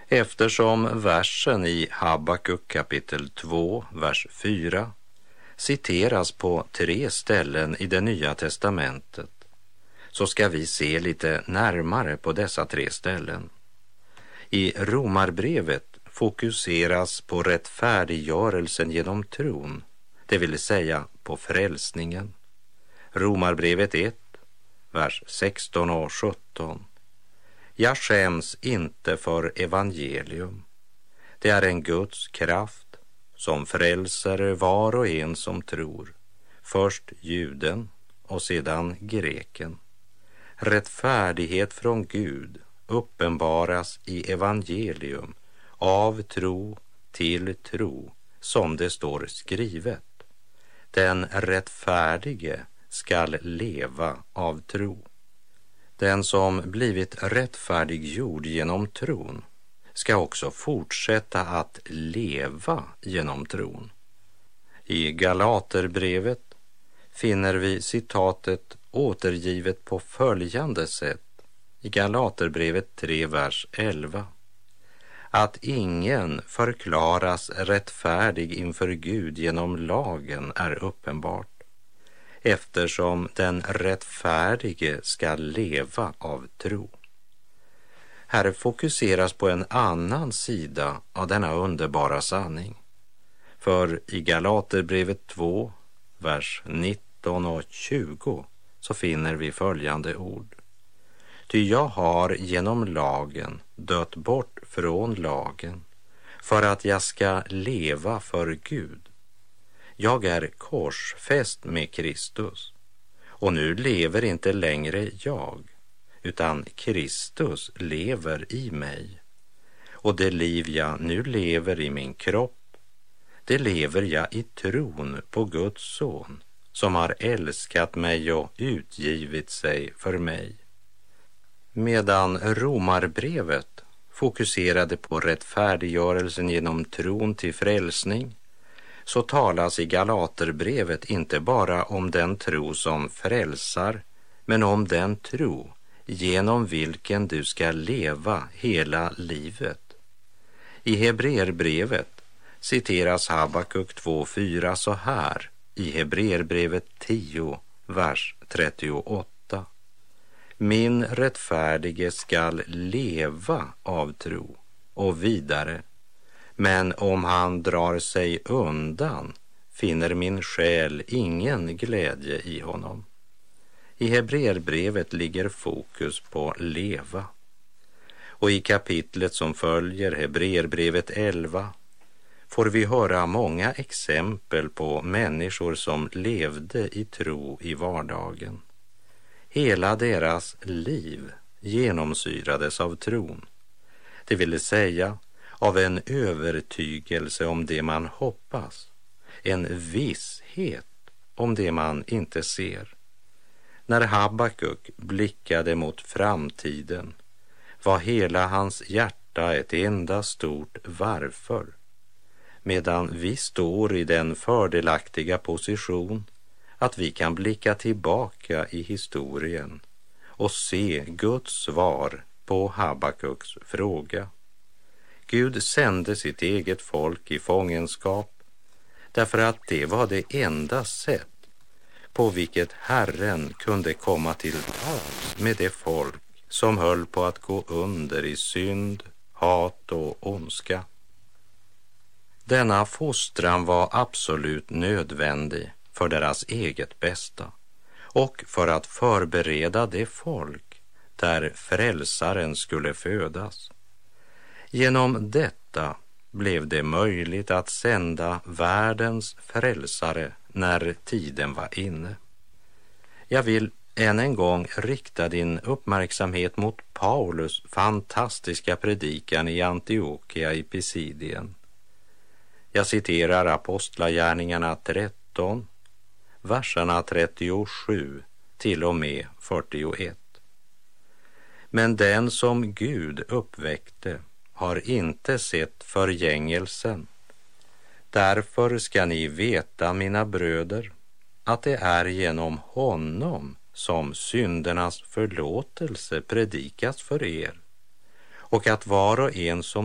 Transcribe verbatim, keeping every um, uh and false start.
eftersom versen i Habakuk kapitel två, vers fyra citeras på tre ställen i det nya testamentet, så ska vi se lite närmare på dessa tre ställen. I Romarbrevet fokuseras på rättfärdiggörelsen genom tron, det vill säga på frälsningen. Romarbrevet ett, vers sexton och sjutton. Jag skäms inte för evangelium. Det är en Guds kraft som frälser var och en som tror, först juden och sedan greken. Rättfärdighet från Gud uppenbaras i evangelium, av tro till tro, som det står skrivet. Den rättfärdige skall leva av tro. Den som blivit rättfärdiggjord genom tron ska också fortsätta att leva genom tron. I Galaterbrevet finner vi citatet återgivet på följande sätt i Galaterbrevet tre, vers elva. Att ingen förklaras rättfärdig inför Gud genom lagen är uppenbart, eftersom den rättfärdige ska leva av tro. Här fokuseras på en annan sida av denna underbara sanning. För i Galaterbrevet två, vers nitton och tjugo så finner vi följande ord. Ty jag har genom lagen dött bort från lagen för att jag ska leva för Gud. Jag är korsfäst med Kristus, och nu lever inte längre jag, utan Kristus lever i mig. Och det liv jag nu lever i min kropp, det lever jag i tron på Guds son, som har älskat mig och utgivit sig för mig. Medan Romarbrevet fokuserade på rättfärdiggörelsen genom tron till frälsning, så talas i Galaterbrevet inte bara om den tro som frälsar, men om den tro genom vilken du ska leva hela livet. I Hebreerbrevet citeras Habakuk två fyra så här i Hebreerbrevet tio, vers trettioåtta. Min rättfärdige skall leva av tro, och vidare. Men om han drar sig undan finner min själ ingen glädje i honom. I Hebreerbrevet ligger fokus på leva. Och i kapitlet som följer, Hebreerbrevet elva, får vi höra många exempel på människor som levde i tro i vardagen. Hela deras liv genomsyrades av tron, det vill säga av en övertygelse om det man hoppas, en visshet om det man inte ser. När Habakuk blickade mot framtiden var hela hans hjärta ett enda stort varför, medan vi står i den fördelaktiga position att vi kan blicka tillbaka i historien och se Guds svar på Habakuks fråga. Gud sände sitt eget folk i fångenskap därför att det var det enda sätt på vilket Herren kunde komma till tals med det folk som höll på att gå under i synd, hat och ondska. Denna fostran var absolut nödvändig för deras eget bästa och för att förbereda det folk där frälsaren skulle födas. Genom detta blev det möjligt att sända världens frälsare när tiden var inne. Jag vill än en gång rikta din uppmärksamhet mot Paulus fantastiska predikan i Antiochia i Pisidien. Jag citerar Apostlagärningarna tretton, verserna trettiosju till och med fyrtioett. Men den som Gud uppväckte har inte sett förgängelsen. Därför ska ni veta, mina bröder, att det är genom honom som syndernas förlåtelse predikas för er, och att var och en som